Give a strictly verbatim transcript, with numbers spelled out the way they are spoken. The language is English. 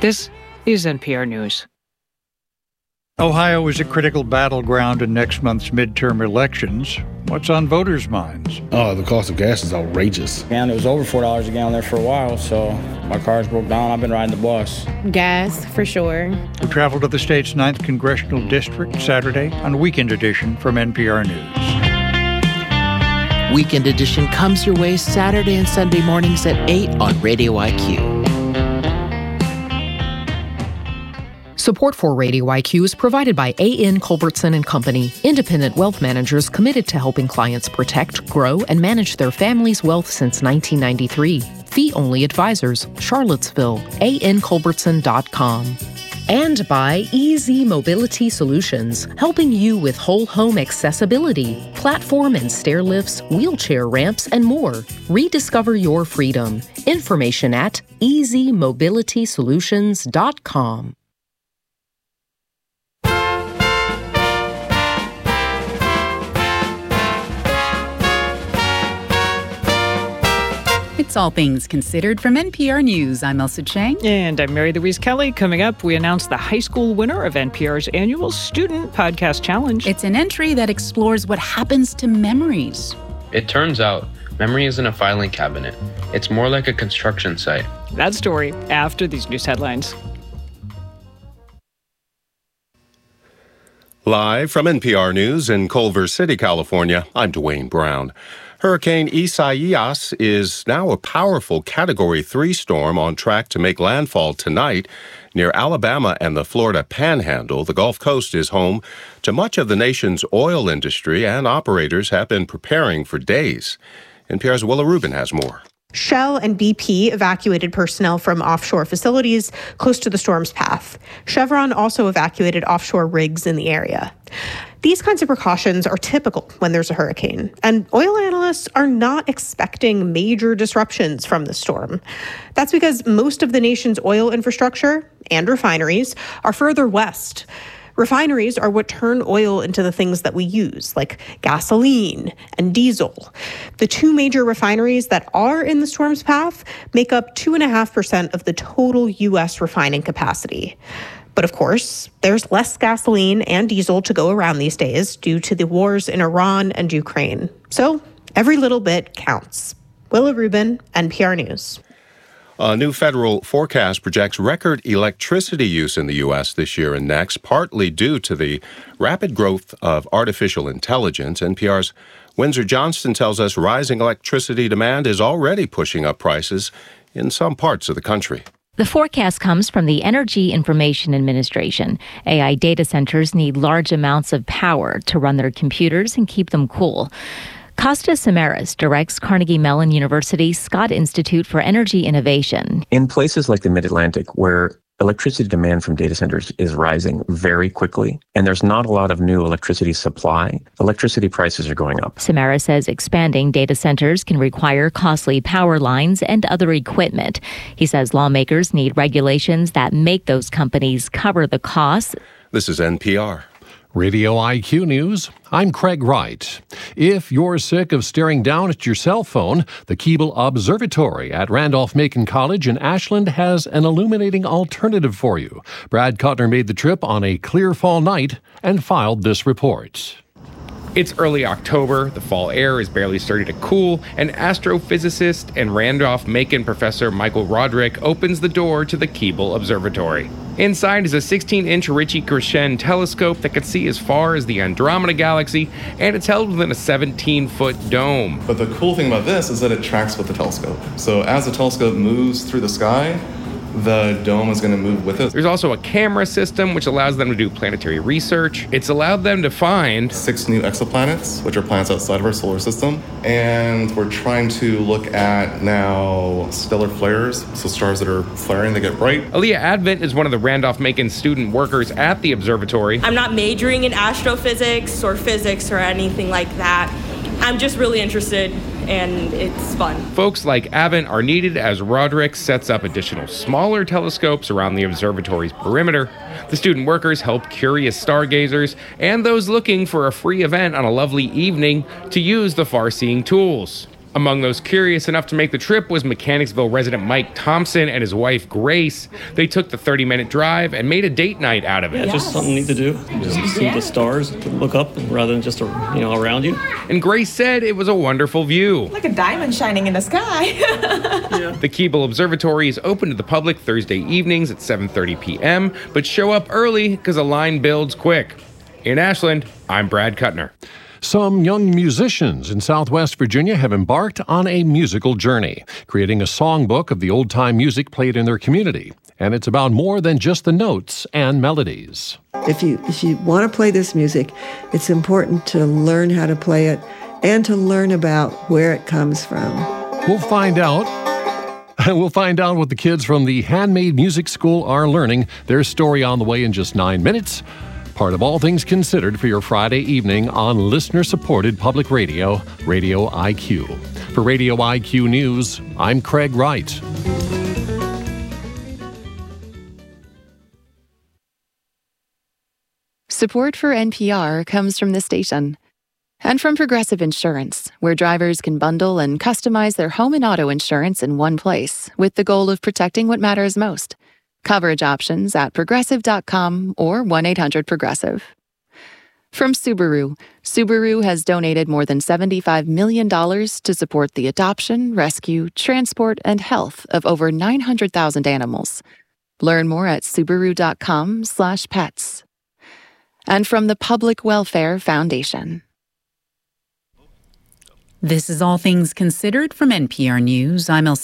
This is N P R News. Ohio is a critical battleground in next month's midterm elections. What's on voters' minds? Oh, the cost of gas is outrageous. And it was over four dollars a gallon there for a while, so my car's broke down. I've been riding the bus. Gas, for sure. We travel to the state's ninth Congressional District Saturday on Weekend Edition from N P R News. Weekend Edition comes your way Saturday and Sunday mornings at eight on Radio I Q. Support for Radio I Q is provided by A N Culbertson and Company, independent wealth managers committed to helping clients protect, grow, and manage their family's wealth since nineteen ninety-three. Fee-only advisors, Charlottesville, A N Culbertson dot com. And by Easy Mobility Solutions, helping you with whole home accessibility, platform and stair lifts, wheelchair ramps, and more. Rediscover your freedom. Information at easy mobility solutions dot com. It's All Things Considered from N P R News. I'm Elsa Chang. And I'm Mary Louise Kelly. Coming up, we announce the high school winner of N P R's annual Student Podcast Challenge. It's an entry that explores what happens to memories. It turns out memory isn't a filing cabinet. It's more like a construction site. That story after these news headlines. Live from N P R News in Culver City, California, I'm Dwayne Brown. Hurricane Isaias is now a powerful Category three storm on track to make landfall tonight near Alabama and the Florida Panhandle. The Gulf Coast is home to much of the nation's oil industry, and operators have been preparing for days. N P R's Willa Rubin has more. Shell and B P evacuated personnel from offshore facilities close to the storm's path. Chevron also evacuated offshore rigs in the area. These kinds of precautions are typical when there's a hurricane, and oil analysts are not expecting major disruptions from the storm. That's because most of the nation's oil infrastructure and refineries are further west. Refineries are what turn oil into the things that we use, like gasoline and diesel. The two major refineries that are in the storm's path make up two point five percent of the total U S refining capacity. But of course, there's less gasoline and diesel to go around these days due to the wars in Iran and Ukraine. So every little bit counts. Willa Rubin, N P R News. A new federal forecast projects record electricity use in the U S this year and next, partly due to the rapid growth of artificial intelligence. N P R's Windsor Johnston tells us rising electricity demand is already pushing up prices in some parts of the country. The forecast comes from the Energy Information Administration. A I data centers need large amounts of power to run their computers and keep them cool. Costa Samaras directs Carnegie Mellon University's Scott Institute for Energy Innovation. In places like the Mid-Atlantic, where electricity demand from data centers is rising very quickly, and there's not a lot of new electricity supply, electricity prices are going up. Samaras says expanding data centers can require costly power lines and other equipment. He says lawmakers need regulations that make those companies cover the costs. This is N P R. Radio I Q News, I'm Craig Wright. If you're sick of staring down at your cell phone, the Keeble Observatory at Randolph-Macon College in Ashland has an illuminating alternative for you. Brad Cutner made the trip on a clear fall night and filed this report. It's early October, the fall air is barely starting to cool, and astrophysicist and Randolph-Macon professor Michael Roderick opens the door to the Keeble Observatory. Inside is a sixteen-inch Ritchie-Christian telescope that can see as far as the Andromeda Galaxy, and it's held within a seventeen-foot dome. But the cool thing about this is that it tracks with the telescope. So as the telescope moves through the sky, the dome is going to move with it. There's also a camera system which allows them to do planetary research. It's allowed them to find six new exoplanets, which are planets outside of our solar system. And we're trying to look at now stellar flares, so stars that are flaring, they get bright. Aaliyah Advent is one of the Randolph-Macon student workers at the observatory. I'm not majoring in astrophysics or physics or anything like that. I'm just really interested, and it's fun. Folks like Avent are needed as Roderick sets up additional smaller telescopes around the observatory's perimeter. The student workers help curious stargazers and those looking for a free event on a lovely evening to use the far-seeing tools. Among those curious enough to make the trip was Mechanicsville resident Mike Thompson and his wife Grace. They took the thirty-minute drive and made a date night out of it. Yeah, just something neat to do. Just see the stars, look up rather than just, you know, around you. And Grace said it was a wonderful view. Like a diamond shining in the sky. Yeah. The Keeble Observatory is open to the public Thursday evenings at seven thirty p.m., but show up early because a line builds quick. In Ashland, I'm Brad Kuttner. Some young musicians in Southwest Virginia have embarked on a musical journey, creating a songbook of the old-time music played in their community. And it's about more than just the notes and melodies. If you if you want to play this music, it's important to learn how to play it and to learn about where it comes from. We'll find out. We'll find out what the kids from the Handmade Music School are learning. Their story on the way in just nine minutes. Part of All Things Considered for your Friday evening on listener-supported public radio, Radio I Q. For Radio I Q News, I'm Craig Wright. Support for N P R comes from this station and from Progressive Insurance, where drivers can bundle and customize their home and auto insurance in one place with the goal of protecting what matters most. Coverage options at progressive dot com or one eight hundred progressive. From Subaru, Subaru has donated more than seventy-five million dollars to support the adoption, rescue, transport, and health of over nine hundred thousand animals. Learn more at subaru dot com slash pets. And from the Public Welfare Foundation. This is All Things Considered from N P R News. I'm Elsa.